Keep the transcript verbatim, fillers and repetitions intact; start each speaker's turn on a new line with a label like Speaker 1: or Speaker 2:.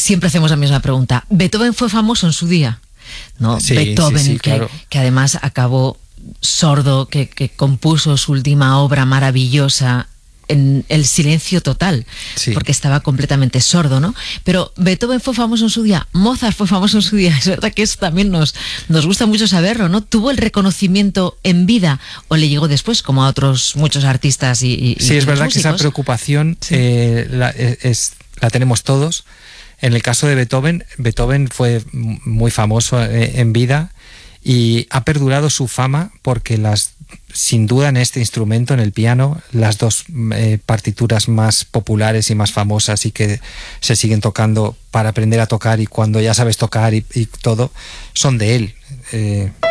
Speaker 1: siempre hacemos la misma pregunta. ¿Beethoven fue famoso en su día? No,
Speaker 2: sí,
Speaker 1: Beethoven,
Speaker 2: sí, sí,
Speaker 1: que,
Speaker 2: claro.
Speaker 1: que además acabó sordo, que, que compuso su última obra maravillosa en el silencio total,
Speaker 2: sí.
Speaker 1: porque estaba completamente sordo, ¿no? Pero Beethoven fue famoso en su día, Mozart fue famoso en su día, es verdad que eso también nos, nos gusta mucho saberlo, ¿no? ¿Tuvo el reconocimiento en vida o le llegó después, como a otros muchos artistas y, y
Speaker 2: Sí,
Speaker 1: y
Speaker 2: es verdad
Speaker 1: músicos?
Speaker 2: que esa preocupación
Speaker 1: sí.
Speaker 2: eh, la, es, la tenemos todos. En el caso de Beethoven, Beethoven fue muy famoso en vida y ha perdurado su fama porque las, sin duda en este instrumento, en el piano, las dos eh, partituras más populares y más famosas y que se siguen tocando para aprender a tocar y cuando ya sabes tocar y, y todo, son de él. Eh,